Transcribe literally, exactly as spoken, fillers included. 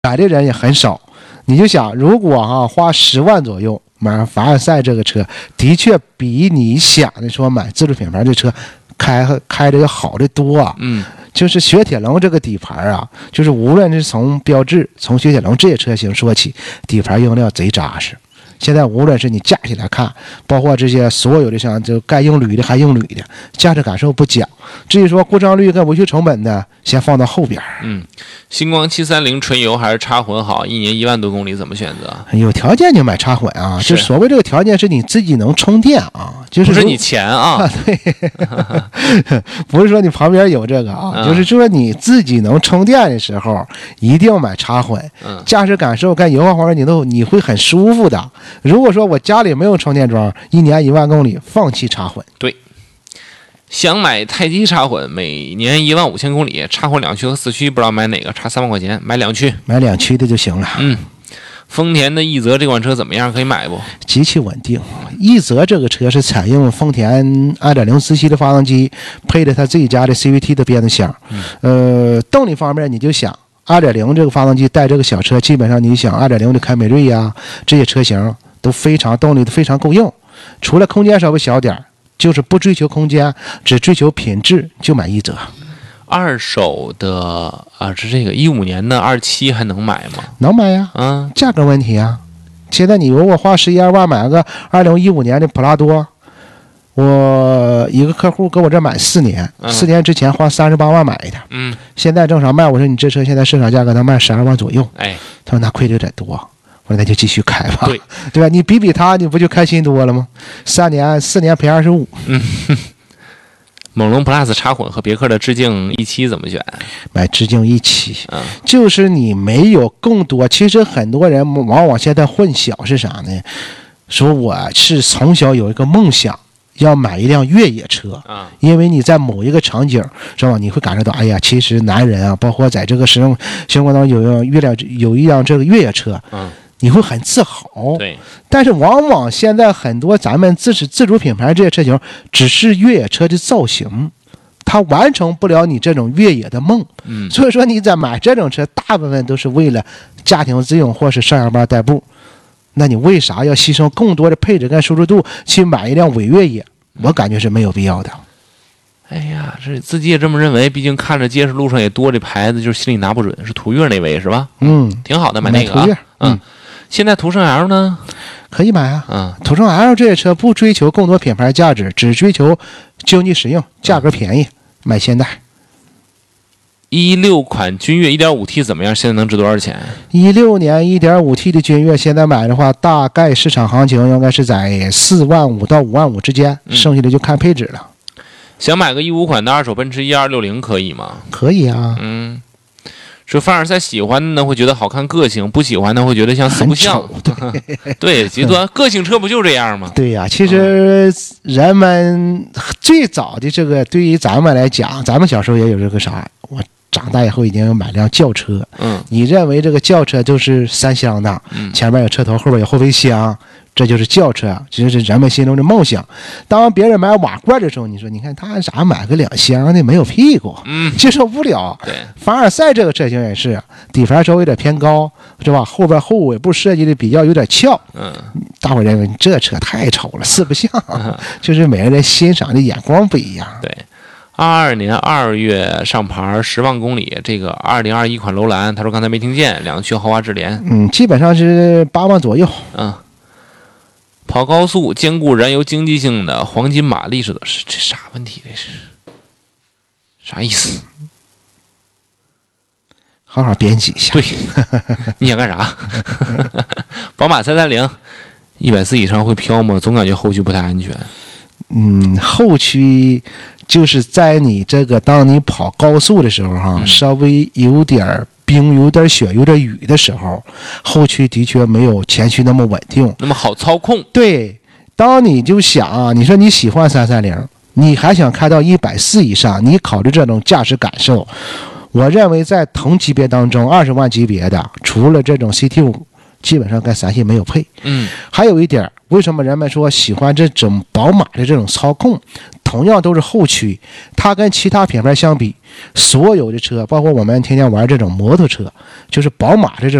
买的人也很少。你就想，如果哈、啊、花十万左右买凡尔赛这个车，的确比你想的说买自主品牌的车开开的要好的多啊。 嗯， 就是雪铁龙这个底盘啊，就是无论是从标致，从雪铁龙这些车型说起，底盘用料贼扎实。现在无论是你驾起来看，包括这些所有的像就该用铝的还用铝的，驾驶感受不讲。至于说故障率跟维修成本呢，先放到后边。 嗯，星光七三零纯油还是插混好？一年一万多公里怎么选择？ 有条件就买插混啊，就所谓这个条件是你自己能充电啊，就是不是你钱啊， 啊对，不是说你旁边有这个啊，嗯、就是说你自己能充电的时候，一定要买插混， 嗯、 驾驶感受跟油耗方面你都你会很舒服的。如果说我家里没有充电桩，一年一万公里，放弃插混。 对，想买泰基插混，每年一万五千公里，插混两驱和四驱，不知道买哪个，差三万块钱，买两驱， 买两驱的就行了。 嗯，丰田的奕泽这款车怎么样？可以买不？ 极其稳定。奕泽这个车是采用丰田 二点零 自吸的发动机，配着它自己家的 C V T 的变速箱。 嗯、 呃，动力方面你就想。二点零 这个发动机带这个小车，基本上你想二点零的凯美瑞呀，这些车型都非常动力都非常够用，除了空间稍微小点，就是不追求空间，只追求品质，就买奕泽。 二手的啊，是这个一五年的二七还能买吗？ 能买呀， 嗯， 价格问题啊。现在你如果花十一二万买个二零一五年的普拉多。我一个客户跟我这买四年， 嗯、 四年之前花三十八万买的， 嗯， 现在正常卖，我说你这车现在市场价格能卖十二万左右， 哎， 他说那亏的有点多，我说那就继续开吧， 对， 对吧？你比比他，你不就开心多了吗？三年四年赔二十五， 嗯，猛龙 Plus 插混和别克的致敬 E 七怎么选？ 买致敬 E 七， 嗯， 就是你没有更多，其实很多人往往现在混淆是啥呢？说我是从小有一个梦想。要买一辆越野车啊， 因为你在某一个场景是吧，你会感受到，哎呀，其实男人啊，包括在这个使用生活当中有一辆有一辆这个越野车， 嗯， 你会很自豪。 对， 但是往往现在很多咱们自是自主品牌这些车型，只是越野车的造型，它完成不了你这种越野的梦。 嗯， 所以说你在买这种车，大部分都是为了家庭自用或是上下班代步。那你为啥要牺牲更多的配置跟舒适度去买一辆伪越野？我感觉是没有必要的。 哎呀，这自己也这么认为，毕竟看着街市路上也多这牌子，就是心里拿不准。是途岳那位是吧？ 嗯， 挺好的，买那个、啊。 途岳， 嗯，现在途胜 L 呢？ 可以买啊。 嗯， 途胜 L 这些车不追求更多品牌价值，只追求经济实用，价格便宜，嗯、买现代。 一六款君越 一点五 T 怎么样？现在能值多少钱？ 一六年 一点五 T 的君越，现在买的话，大概市场行情应该是在四万五到五万五之间， 嗯、 剩下的就看配置了。 想买个一五款的二手奔驰一二六零可以吗？ 可以啊。 嗯，说凡尔赛喜欢的呢会觉得好看个性，不喜欢的会觉得像四不像。 对对，极端个性车不就这样吗？ 对呀、啊，其实人们最早的这个，对于咱们来讲，咱们小时候也有这个啥，我。长大以后已经有买辆轿车， 嗯， 你认为这个轿车就是三厢的， 嗯， 前面有车头，后边有后备箱，这就是轿车，这是人们心中的梦想。当别人买瓦罐的时候，你说，你看他咋买个两厢的没有屁股， 嗯， 接受不了。 对， 凡尔赛这个车型也是，底盘稍微有点偏高，是吧？后边后尾部设计的比较有点翘， 嗯， 大伙认为这车太丑了，四不像，嗯、就是每个人欣赏的眼光不一样。 对。二二年二月上牌十万公里，这个二零二一款楼兰，他说刚才没听见，两驱豪华智联， 嗯，基本上是八万左右。 嗯，跑高速兼顾燃油经济性的黄金马力是的，是这啥问题？这是啥意思？ 好好编辑一下。 对，你想干啥？宝马三三零，一百四以上会飘吗？总感觉后驱不太安全。 嗯，后驱。就是在你这个当你跑高速的时候哈、啊，稍微有点冰、有点雪、有点雨的时候，后驱的确没有前驱那么稳定， 那么好操控。 对，当你就想啊，你说你喜欢三三零，你还想开到一百四以上，你考虑这种驾驶感受，我认为在同级别当中，二十万级别的，除了这种 C T 五基本上跟三系没有配。 嗯， 还有一点，为什么人们说喜欢这种宝马的这种操控？同样都是后驱，它跟其他品牌相比，所有的车，包括我们天天玩这种摩托车，就是宝马的这种